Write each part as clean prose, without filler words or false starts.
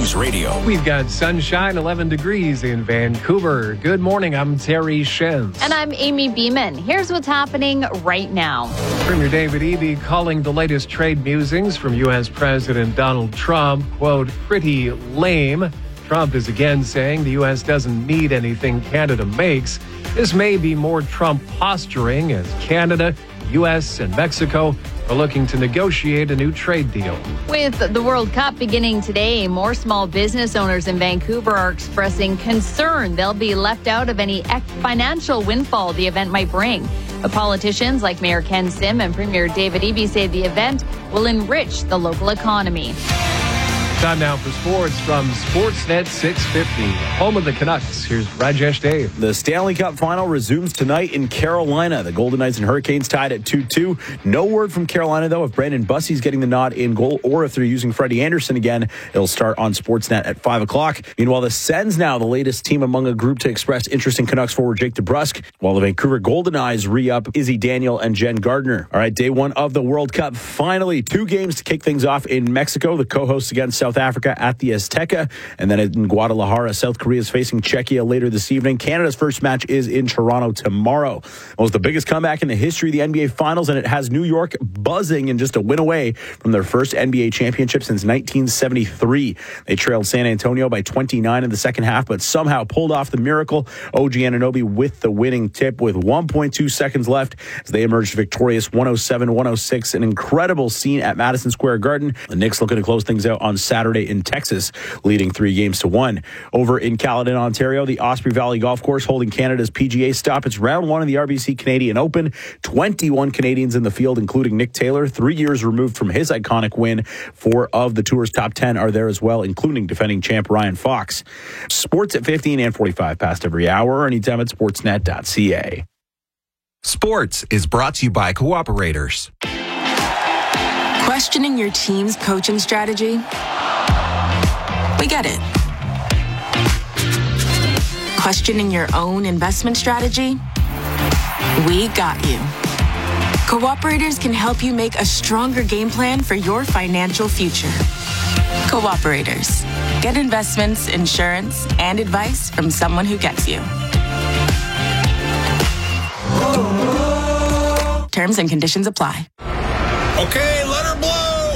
News Radio. We've got sunshine, 11 degrees in Vancouver. Good morning, I'm Terry Shens. And I'm Amy Beeman. Here's what's happening right now. Premier David Eby calling the latest trade musings from U.S. President Donald Trump, quote, pretty lame. Trump is again saying the U.S. doesn't need anything Canada makes. This may be more Trump posturing as Canada, U.S., and Mexico are looking to negotiate a new trade deal. With the World Cup beginning today, more small business owners in Vancouver are expressing concern they'll be left out of any financial windfall the event might bring. But politicians like Mayor Ken Sim and Premier David Eby say the event will enrich the local economy. Time now for sports from Sportsnet 650. Home of the Canucks. Here's Rajesh Dave. The Stanley Cup final resumes tonight in Carolina. The Golden Knights and Hurricanes tied at 2-2. No word from Carolina, though, if Brandon Bussey's getting the nod in goal or if they're using Freddie Anderson again. It'll start on Sportsnet at 5 o'clock. Meanwhile, the Sens now the latest team among a group to express interest in Canucks forward Jake DeBrusk, while the Vancouver Golden Eyes re-up Izzy Daniel and Jen Gardner. All right, day one of the World Cup. Finally, 2 games to kick things off in Mexico. The co-hosts against South Africa at the Azteca, and then in Guadalajara, South Korea is facing Czechia later this evening. Canada's first match is in Toronto tomorrow. It was the biggest comeback in the history of the NBA Finals, and it has New York buzzing and just a win away from their first NBA championship since 1973. They trailed San Antonio by 29 in the second half, but somehow pulled off the miracle. OG Anunoby with the winning tip with 1.2 seconds left as they emerged victorious 107-106. An incredible scene at Madison Square Garden. The Knicks looking to close things out on Saturday in Texas, leading 3-1. Over in Caledon, Ontario, the Osprey Valley Golf Course holding Canada's PGA stop. It's round 1 of the RBC Canadian Open. 21 Canadians in the field, including Nick Taylor, 3 years removed from his iconic win. 4 of the tour's top 10 are there as well, including defending champ Ryan Fox. Sports at 15 and 45 past every hour, anytime at sportsnet.ca. Sports is brought to you by Cooperators. Questioning your team's coaching strategy? We get it. Questioning your own investment strategy? We got you. Cooperators can help you make a stronger game plan for your financial future. Cooperators. Get investments, insurance, and advice from someone who gets you. Terms and conditions apply. Okay, let her blow!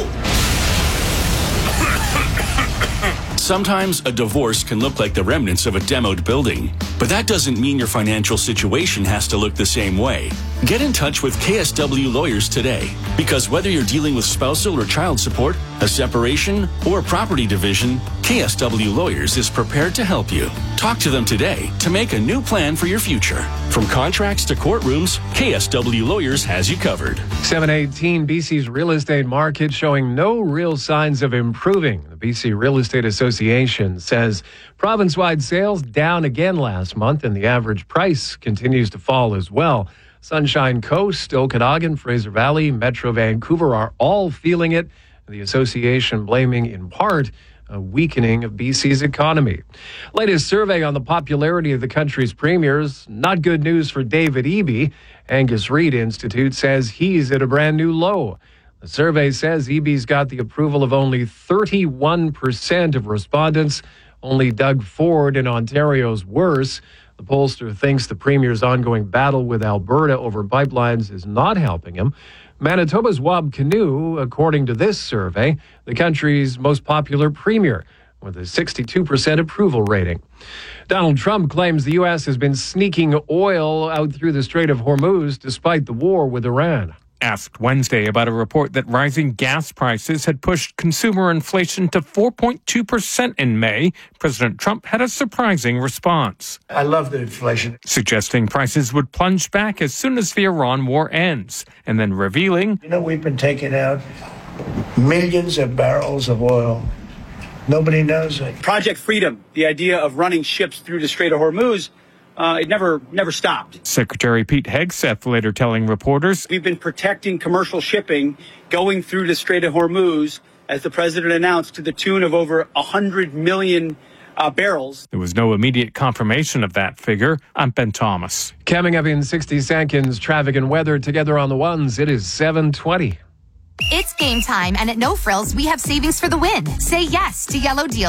Sometimes a divorce can look like the remnants of a demoed building, but that doesn't mean your financial situation has to look the same way. Get in touch with KSW Lawyers today, because whether you're dealing with spousal or child support, a separation, or property division, KSW Lawyers is prepared to help you. Talk to them today to make a new plan for your future. From contracts to courtrooms, KSW Lawyers has you covered. 7:18, BC's real estate market showing no real signs of improving. The BC Real Estate Association says province-wide sales down again last month, and the average price continues to fall as well. Sunshine Coast, Okanagan, Fraser Valley, Metro Vancouver are all feeling it. The association blaming in part a weakening of BC's economy. Latest survey on the popularity of the country's premiers. Not good news for David Eby. Angus Reid Institute says he's at a brand new low. The survey says Eby's got the approval of only 31% of respondents. Only Doug Ford in Ontario's worse. The pollster thinks the premier's ongoing battle with Alberta over pipelines is not helping him. Manitoba's Wab Kinew, according to this survey, the country's most popular premier, with a 62% approval rating. Donald Trump claims the U.S. has been sneaking oil out through the Strait of Hormuz despite the war with Iran. Asked Wednesday about a report that rising gas prices had pushed consumer inflation to 4.2% in May, President Trump had a surprising response. I love the inflation. Suggesting prices would plunge back as soon as the Iran war ends, and then revealing, we've been taking out millions of barrels of oil. Nobody knows it. Project Freedom, the idea of running ships through the Strait of Hormuz, it never stopped. Secretary Pete Hegseth later telling reporters, we've been protecting commercial shipping going through the Strait of Hormuz, as the president announced, to the tune of over 100 million barrels. There was no immediate confirmation of that figure. I'm Ben Thomas. Coming up in 60 seconds, traffic and weather together on the ones. It is 7:20. It's game time, and at No Frills, we have savings for the win. Say yes to Yellow Deal.